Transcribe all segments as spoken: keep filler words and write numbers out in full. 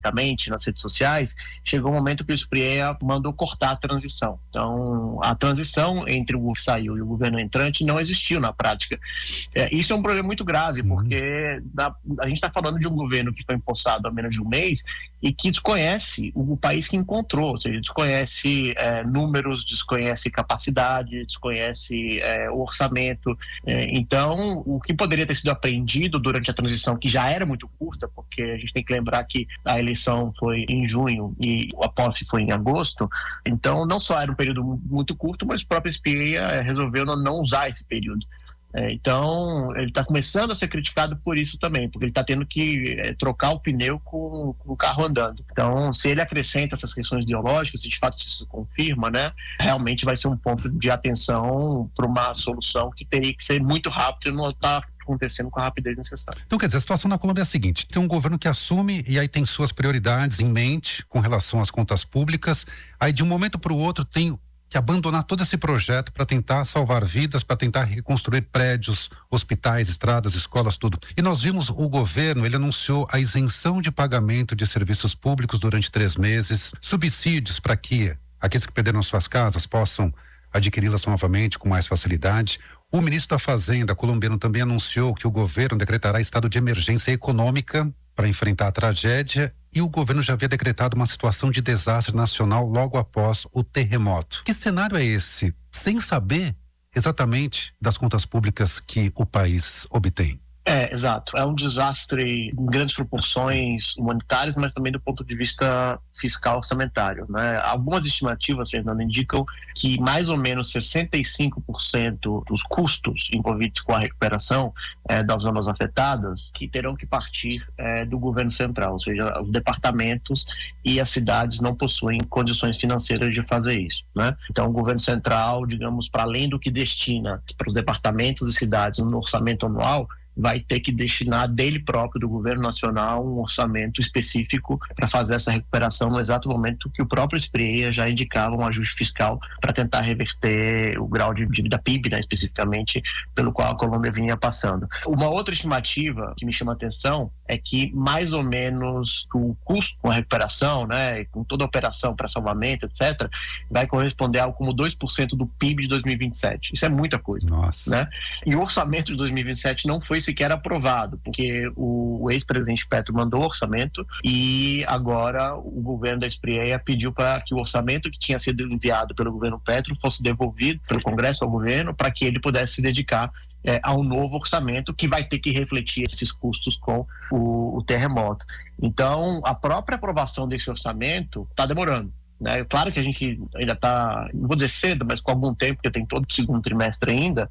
publicamente nas redes sociais, chegou um momento que o Spreia mandou cortar a transição. Então, a transição entre o que saiu e o governo entrante não existiu na prática. É, isso é um problema muito grave, Sim. porque na, a gente está falando de um governo que foi empossado há menos de um mês e que desconhece o, o país que encontrou, ou seja, desconhece é, números, desconhece capacidade, desconhece é, o orçamento. É, então, o que poderia ter sido aprendido durante a transição, que já era muito curta, porque a gente tem que lembrar que a eleição foi em junho e a posse foi em agosto, então não só era um período muito curto, mas o próprio Spreia resolveu não usar esse período. É, então, ele está começando a ser criticado por isso também, porque ele está tendo que é, trocar o pneu com, com o carro andando. Então, se ele acrescenta essas questões ideológicas, se de fato isso se confirma, né, realmente vai ser um ponto de atenção para uma solução que teria que ser muito rápida e não está acontecendo com a rapidez necessária. Então, quer dizer, a situação na Colômbia é a seguinte: tem um governo que assume e aí tem suas prioridades em mente com relação às contas públicas, aí de um momento para o outro tem que abandonar todo esse projeto para tentar salvar vidas, para tentar reconstruir prédios, hospitais, estradas, escolas, tudo. E nós vimos o governo, ele anunciou a isenção de pagamento de serviços públicos durante três meses, subsídios para que aqueles que perderam suas casas possam adquiri-las novamente com mais facilidade. O ministro da Fazenda colombiano também anunciou que o governo decretará estado de emergência econômica para enfrentar a tragédia, e o governo já havia decretado uma situação de desastre nacional logo após o terremoto. Que cenário é esse? Sem saber exatamente das contas públicas que o país obtém. É, exato. É um desastre em grandes proporções humanitárias, mas também do ponto de vista fiscal orçamentário, né? Algumas estimativas, Fernando, indicam que mais ou menos sessenta e cinco por cento dos custos envolvidos com a recuperação é, das zonas afetadas que terão que partir é, do governo central, ou seja, os departamentos e as cidades não possuem condições financeiras de fazer isso, né? Então, o governo central, digamos, para além do que destina para os departamentos e cidades no orçamento anual, vai ter que destinar dele próprio, do governo nacional, um orçamento específico para fazer essa recuperação no exato momento que o próprio Spreia já indicava um ajuste fiscal para tentar reverter o grau de dívida P I B, né, especificamente, pelo qual a Colômbia vinha passando. Uma outra estimativa que me chama a atenção é que mais ou menos o custo com a recuperação, né, com toda a operação para salvamento, etcétera, vai corresponder a algo como dois por cento do P I B de dois mil e vinte e sete. Isso é muita coisa. Nossa. Né? E o orçamento de dois mil e vinte e sete não foi sequer aprovado, porque o, o ex-presidente Petro mandou o orçamento e agora o governo da Spreia pediu para que o orçamento que tinha sido enviado pelo governo Petro fosse devolvido pelo Congresso ao governo para que ele pudesse se dedicar é, a um novo orçamento que vai ter que refletir esses custos com o, o terremoto. Então, a própria aprovação desse orçamento está demorando. Né? Claro que a gente ainda está, não vou dizer cedo, mas com algum tempo, porque tem todo o segundo trimestre ainda,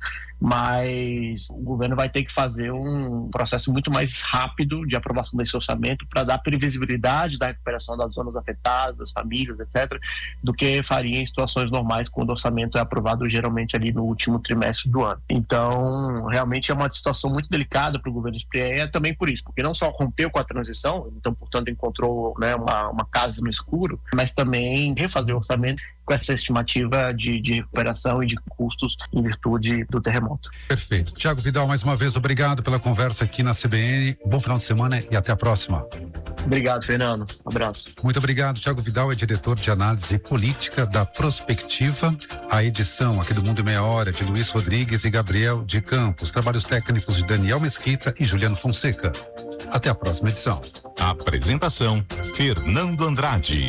mas o governo vai ter que fazer um processo muito mais rápido de aprovação desse orçamento para dar previsibilidade da recuperação das zonas afetadas, das famílias, etcétera, do que faria em situações normais, quando o orçamento é aprovado geralmente ali no último trimestre do ano. Então, realmente é uma situação muito delicada para o governo Spreia, também por isso, porque não só rompeu com a transição, então, portanto, encontrou, né, uma, uma casa no escuro, mas também refazer o orçamento com essa estimativa de, de recuperação e de custos em virtude do terremoto. Perfeito. Tiago Vidal, mais uma vez, obrigado pela conversa aqui na C B N. Bom final de semana e até a próxima. Obrigado, Fernando. Um abraço. Muito obrigado. Tiago Vidal é diretor de análise política da Prospectiva. A edição aqui do Mundo em Meia Hora de Luiz Rodrigues e Gabriel de Campos. Trabalhos técnicos de Daniel Mesquita e Juliano Fonseca. Até a próxima edição. Apresentação: Fernando Andrade.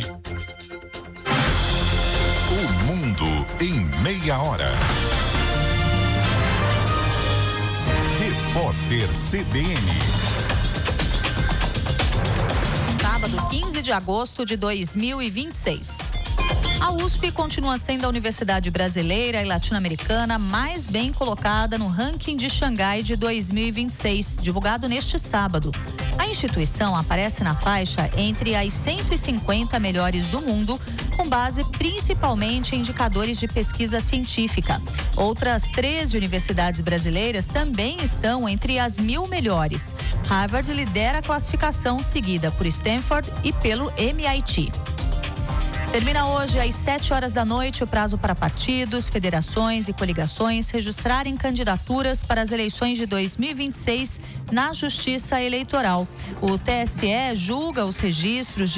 O Mundo em Meia Hora. Repórter C B N. Sábado, quinze de agosto de dois mil e vinte e seis. A U S P continua sendo a universidade brasileira e latino-americana mais bem colocada no ranking de Xangai de dois mil e vinte e seis, divulgado neste sábado. A instituição aparece na faixa entre as cento e cinquenta melhores do mundo, com base principalmente em indicadores de pesquisa científica. Outras treze universidades brasileiras também estão entre as mil melhores. Harvard lidera a classificação, seguida por Stanford e pelo M I T. Termina hoje às sete horas da noite o prazo para partidos, federações e coligações registrarem candidaturas para as eleições de dois mil e vinte e seis na Justiça Eleitoral. O T S E julga os registros de